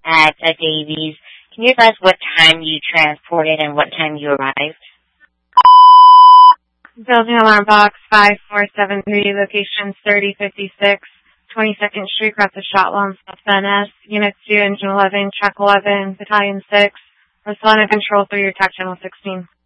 at Davies. Can you advise what time you transported and what time you arrived? Building alarm box 5473, location 3056, 22nd Street, across the Shotlawn, South Van Ness, Unit 2, Engine 11, Track 11, Battalion 6, Responding Control 3, your TAC Channel 16.